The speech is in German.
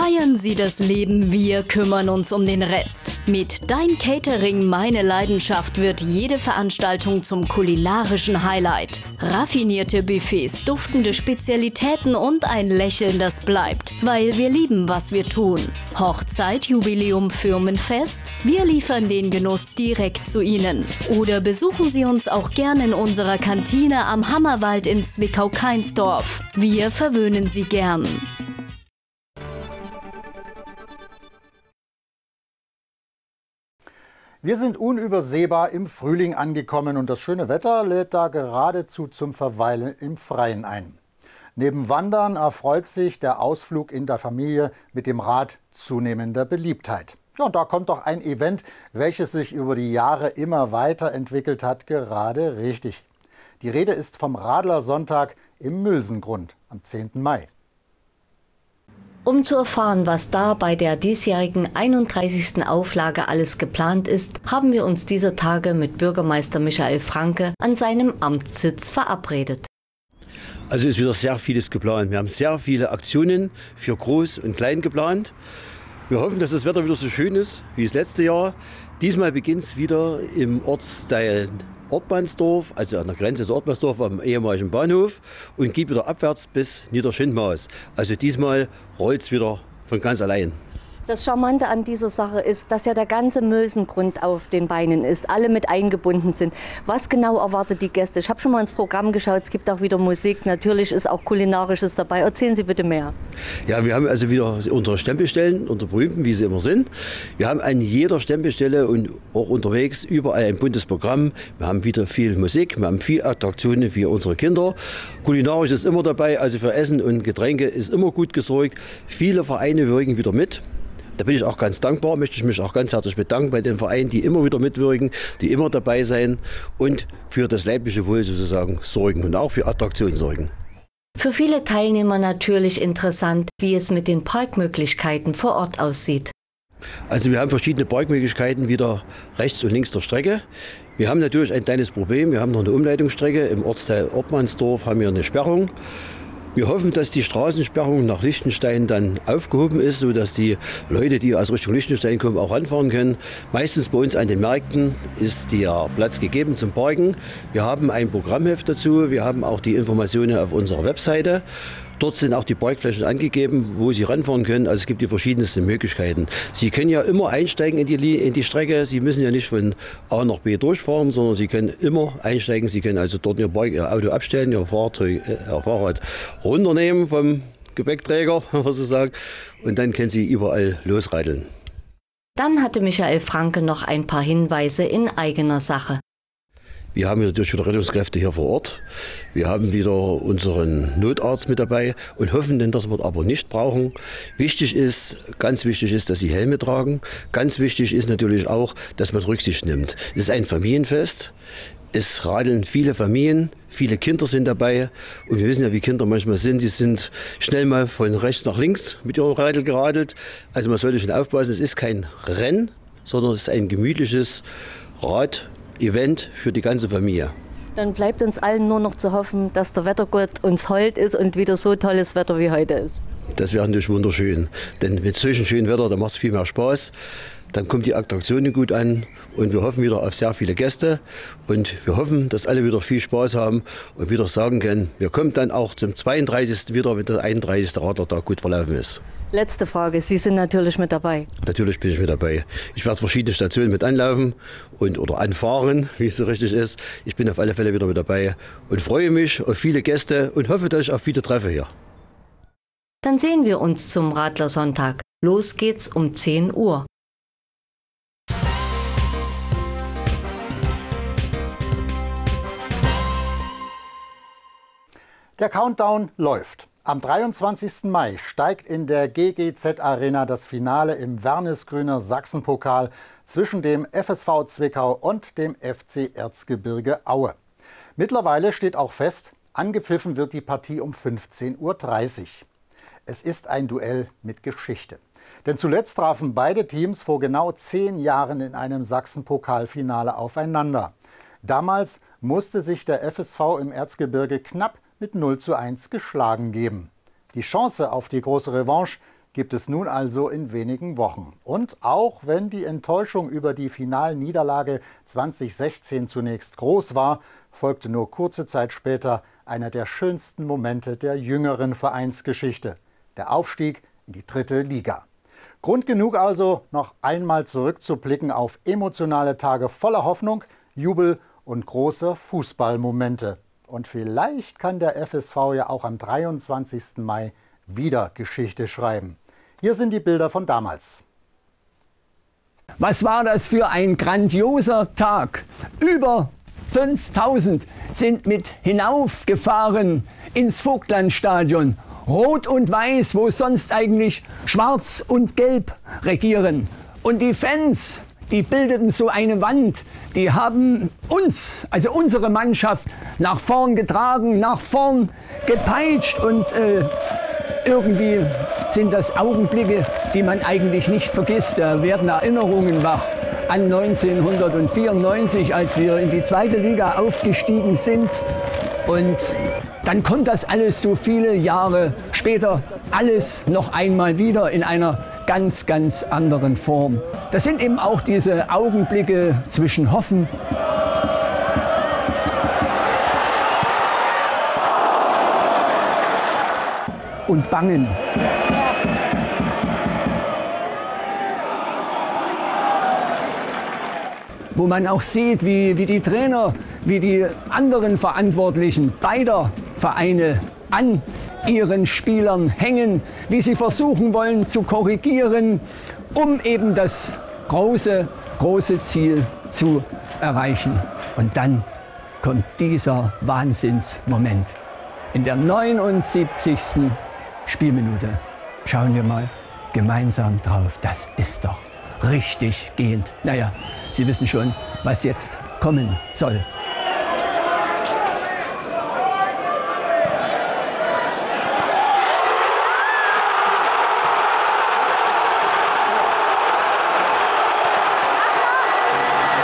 Feiern Sie das Leben, wir kümmern uns um den Rest. Mit Dein Catering, meine Leidenschaft wird jede Veranstaltung zum kulinarischen Highlight. Raffinierte Buffets, duftende Spezialitäten und ein Lächeln, das bleibt, weil wir lieben, was wir tun. Hochzeit, Jubiläum, Firmenfest? Wir liefern den Genuss direkt zu Ihnen. Oder besuchen Sie uns auch gern in unserer Kantine am Hammerwald in Zwickau-Kainsdorf. Wir verwöhnen Sie gern. Wir sind unübersehbar im Frühling angekommen und das schöne Wetter lädt da geradezu zum Verweilen im Freien ein. Neben Wandern erfreut sich der Ausflug in der Familie mit dem Rad zunehmender Beliebtheit. Ja, und da kommt doch ein Event, welches sich über die Jahre immer weiterentwickelt hat, gerade richtig. Die Rede ist vom Radlersonntag im Mülsengrund am 10. Mai. Um zu erfahren, was da bei der diesjährigen 31. Auflage alles geplant ist, haben wir uns dieser Tage mit Bürgermeister Michael Franke an seinem Amtssitz verabredet. Also ist wieder sehr vieles geplant. Wir haben sehr viele Aktionen für Groß und Klein geplant. Wir hoffen, dass das Wetter wieder so schön ist wie das letzte Jahr. Diesmal beginnt es wieder im Ortsteil Ortmannsdorf, also an der Grenze zu Ortmannsdorf am ehemaligen Bahnhof und geht wieder abwärts bis Niederschindmaus. Also diesmal rollt es wieder von ganz allein. Das Charmante an dieser Sache ist, dass ja der ganze Mülsengrund auf den Beinen ist, alle mit eingebunden sind. Was genau erwartet die Gäste? Ich habe schon mal ins Programm geschaut, es gibt auch wieder Musik, natürlich ist auch Kulinarisches dabei. Erzählen Sie bitte mehr. Ja, wir haben also wieder unsere Stempelstellen, unsere berühmten, wie sie immer sind. Wir haben an jeder Stempelstelle und auch unterwegs überall ein buntes Programm. Wir haben wieder viel Musik, wir haben viel Attraktionen für unsere Kinder. Kulinarisch ist immer dabei, also für Essen und Getränke ist immer gut gesorgt. Viele Vereine wirken wieder mit. Da bin ich auch ganz dankbar, möchte ich mich auch ganz herzlich bedanken bei den Vereinen, die immer wieder mitwirken, die immer dabei sein und für das leibliche Wohl sozusagen sorgen und auch für Attraktionen sorgen. Für viele Teilnehmer natürlich interessant, wie es mit den Parkmöglichkeiten vor Ort aussieht. Also wir haben verschiedene Parkmöglichkeiten wieder rechts und links der Strecke. Wir haben natürlich ein kleines Problem, wir haben noch eine Umleitungsstrecke. Im Ortsteil Ortmannsdorf haben wir eine Sperrung. Wir hoffen, dass die Straßensperrung nach Liechtenstein dann aufgehoben ist, sodass die Leute, die aus Richtung Liechtenstein kommen, auch ranfahren können. Meistens bei uns an den Märkten ist der Platz gegeben zum Parken. Wir haben ein Programmheft dazu, wir haben auch die Informationen auf unserer Webseite. Dort sind auch die Parkflächen angegeben, wo Sie ranfahren können. Also es gibt die verschiedensten Möglichkeiten. Sie können ja immer einsteigen in die Strecke. Sie müssen ja nicht von A nach B durchfahren, sondern Sie können immer einsteigen. Sie können also dort Ihr Auto abstellen, Ihr Fahrrad runternehmen vom Gepäckträger, was Sie sagen, und dann können Sie überall losradeln. Dann hatte Michael Franke noch ein paar Hinweise in eigener Sache. Wir haben natürlich wieder Rettungskräfte hier vor Ort. Wir haben wieder unseren Notarzt mit dabei und hoffen denn, dass wir aber nicht brauchen. Ganz wichtig ist, dass Sie Helme tragen. Ganz wichtig ist natürlich auch, dass man Rücksicht nimmt. Es ist ein Familienfest. Es radeln viele Familien, viele Kinder sind dabei. Und wir wissen ja, wie Kinder manchmal sind. Die sind schnell mal von rechts nach links mit ihrem Radl geradelt. Also man sollte schon aufpassen, es ist kein Rennen, sondern es ist ein gemütliches Rad-Event für die ganze Familie. Dann bleibt uns allen nur noch zu hoffen, dass der Wettergott uns hold ist und wieder so tolles Wetter wie heute ist. Das wäre natürlich wunderschön, denn mit solchem schönen Wetter, da macht es viel mehr Spaß. Dann kommt die Attraktionen gut an und wir hoffen wieder auf sehr viele Gäste und wir hoffen, dass alle wieder viel Spaß haben und wieder sagen können, wir kommen dann auch zum 32. wieder, wenn der 31. Radlertag gut verlaufen ist. Letzte Frage, Sie sind natürlich mit dabei. Natürlich bin ich mit dabei. Ich werde verschiedene Stationen mit anlaufen oder anfahren, wie es so richtig ist. Ich bin auf alle Fälle wieder mit dabei und freue mich auf viele Gäste und hoffe, dass ich auf viele treffe hier. Dann sehen wir uns zum Radlersonntag. Los geht's um 10 Uhr. Der Countdown läuft. Am 23. Mai steigt in der GGZ Arena das Finale im Wernesgrüner Sachsenpokal zwischen dem FSV Zwickau und dem FC Erzgebirge Aue. Mittlerweile steht auch fest, angepfiffen wird die Partie um 15:30 Uhr. Es ist ein Duell mit Geschichte. Denn zuletzt trafen beide Teams vor genau 10 Jahren in einem Sachsenpokalfinale aufeinander. Damals musste sich der FSV im Erzgebirge knapp mit 0:1 geschlagen geben. Die Chance auf die große Revanche gibt es nun also in wenigen Wochen. Und auch wenn die Enttäuschung über die Finalniederlage 2016 zunächst groß war, folgte nur kurze Zeit später einer der schönsten Momente der jüngeren Vereinsgeschichte: der Aufstieg in die 3. Liga. Grund genug also, noch einmal zurückzublicken auf emotionale Tage voller Hoffnung, Jubel und großer Fußballmomente. Und vielleicht kann der FSV ja auch am 23. Mai wieder Geschichte schreiben. Hier sind die Bilder von damals. Was war das für ein grandioser Tag? Über 5000 sind mit hinaufgefahren ins Vogtlandstadion. Rot und Weiß, wo sonst eigentlich Schwarz und Gelb regieren. Und die Fans, die bildeten so eine Wand. Die haben uns, also unsere Mannschaft, nach vorn getragen, nach vorn gepeitscht. Und irgendwie sind das Augenblicke, die man eigentlich nicht vergisst. Da werden Erinnerungen wach an 1994, als wir in die 2. Liga aufgestiegen sind. Und dann kommt das alles so viele Jahre später, alles noch einmal wieder in einer ganz, ganz anderen Form. Das sind eben auch diese Augenblicke zwischen Hoffen und Bangen. Wo man auch sieht, wie die Trainer, wie die anderen Verantwortlichen beider Vereine an ihren Spielern hängen, wie sie versuchen wollen zu korrigieren, um eben das große Ziel zu erreichen. Und dann kommt dieser Wahnsinnsmoment. In der 79. Spielminute schauen wir mal gemeinsam drauf. Das ist doch richtig gehend. Naja, Sie wissen schon, was jetzt kommen soll.